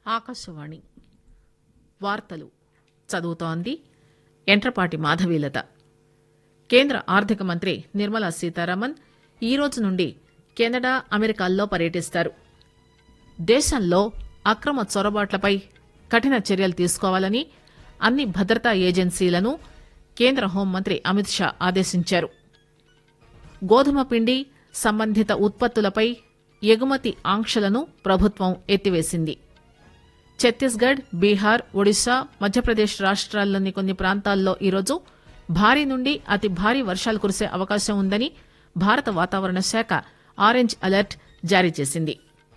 ఆకాశవాణి వార్తలు చదువుతోంది ఎంట్రపాటి మాధవీలత. కేంద్ర ఆర్థిక మంత్రి నిర్మలా సీతారామన్ ఈ రోజు నుండి కెనడా, అమెరికాల్లో పర్యటిస్తారు. దేశంలో అక్రమ చొరబాట్లపై కఠిన చర్యలు తీసుకోవాలని అన్ని భద్రతా ఏజెన్సీలను కేంద్ర హోంమంత్రి అమిత్ షా ఆదేశించారు. గోధుమ పిండి సంబంధిత ఉత్పత్తులపై ఎగుమతి ఆంక్షలను ప్రభుత్వం ఎత్తివేసింది. ఛత్తీస్గఢ్, బీహార్, ఒడిశా, మధ్యప్రదేశ్ రాష్ట్రాల్లోని కొన్ని ప్రాంతాల్లో ఈరోజు భారీ నుండి అతి భారీ వర్షాలు కురిసే అవకాశం ఉందని భారత వాతావరణ శాఖ ఆరెంజ్ అలర్ట్ జారీ చేసింది.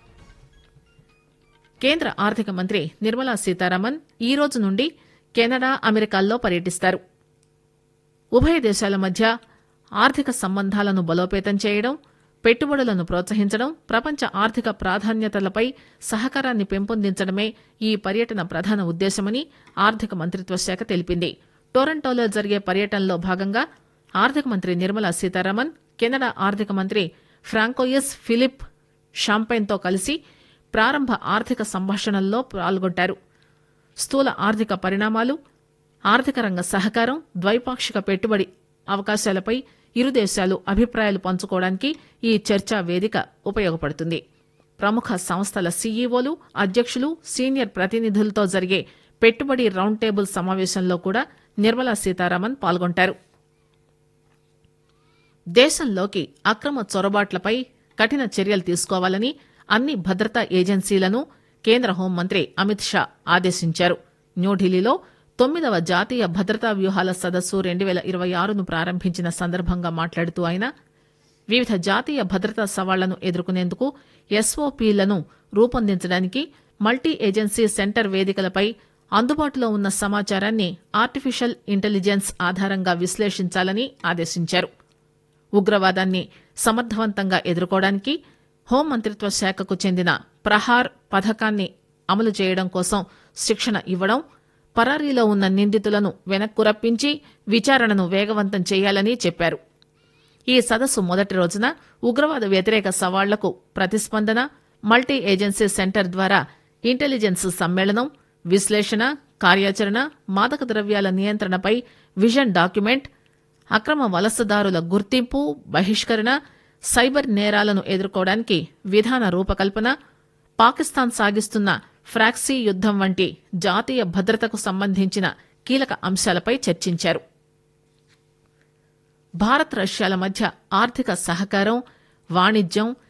కేంద్ర ఆర్థిక మంత్రి నిర్మలా సీతారామన్ ఈ రోజు నుండి కెనడా, అమెరికాల్లో పర్యటిస్తారు. ఉభయ దేశాల మధ్య ఆర్థిక సంబంధాలను బలోపేతం చేయడం, పెట్టుబడులను ప్రోత్సహించడం, ప్రపంచ ఆర్థిక ప్రాధాన్యతలపై సహకారాన్ని పెంపొందించడమే ఈ పర్యటన ప్రధాన ఉద్దేశమని ఆర్థిక మంత్రిత్వ శాఖ తెలిపింది. టొరంటోలో జరిగే పర్యటనలో భాగంగా ఆర్థిక మంత్రి నిర్మలా సీతారామన్ కెనడా ఆర్థిక మంత్రి ఫ్రాంకోయిస్ ఫిలిప్ షాంపైన్తో కలిసి ప్రారంభ ఆర్థిక సంభాషణల్లో పాల్గొంటారు. స్థూల ఆర్థిక పరిణామాలు, ఆర్థిక రంగ సహకారం, ద్వైపాక్షిక పెట్టుబడి అవకాశాలపై ఇరు దేశాలు అభిప్రాయాలు పంచుకోవడానికి ఈ చర్చా వేదిక ఉపయోగపడుతుంది. ప్రముఖ సంస్థల సీఈఓలు, అధ్యక్షులు, సీనియర్ ప్రతినిధులతో జరిగే పెట్టుబడి రౌండ్ టేబుల్ సమావేశంలో కూడా నిర్మలా సీతారామన్ పాల్గొంటారు. దేశంలోకి అక్రమ చొరబాట్లపై కఠిన చర్యలు తీసుకోవాలని అన్ని భద్రతా ఏజెన్సీలను కేంద్ర హోంమంత్రి అమిత్ షా ఆదేశించారు. న్యూఢిల్లీలో 9వ జాతీయ భద్రతా వ్యూహాల సదస్సు 2026ను ప్రారంభించిన సందర్భంగా మాట్లాడుతూ ఆయన వివిధ జాతీయ భద్రతా సవాళ్లను ఎదుర్కొనేందుకు ఎస్ఓపీలను రూపొందించడానికి మల్టీ ఏజెన్సీ సెంటర్ వేదికలపై అందుబాటులో ఉన్న సమాచారాన్ని ఆర్టిఫిషియల్ ఇంటెలిజెన్స్ ఆధారంగా విశ్లేషించాలని ఆదేశించారు. ఉగ్రవాదాన్ని సమర్థవంతంగా ఎదుర్కోవడానికి హోంమంత్రిత్వ శాఖకు చెందిన ప్రహార్ పథకాన్ని అమలు చేయడం కోసం శిక్షణ ఇవ్వడం, పరారీలో ఉన్న నిందితులను వెనక్కు రప్పించి విచారణను వేగవంతం చేయాలని చెప్పారు. ఈ సదస్సు మొదటి రోజున ఉగ్రవాద వ్యతిరేక సవాళ్లకు ప్రతిస్పందన, మల్టీ ఏజెన్సీ సెంటర్ ద్వారా ఇంటెలిజెన్స్ సమ్మేళనం, విశ్లేషణ, కార్యాచరణ, మాదక ద్రవ్యాల నియంత్రణపై విజన్ డాక్యుమెంట్, అక్రమ వలసదారుల గుర్తింపు, బహిష్కరణ, సైబర్ నేరాలను ఎదుర్కోవడానికి విధాన రూపకల్పన, పాకిస్తాన్ సాగిస్తున్న ఫ్రాక్సీ యుద్దం వంటి జాతీయ భద్రతకు సంబంధించిన కీలక అంశాలపై చర్చించారు. భారత్, రష్యాల మధ్య ఆర్థిక సహకారం, వాణిజ్యం,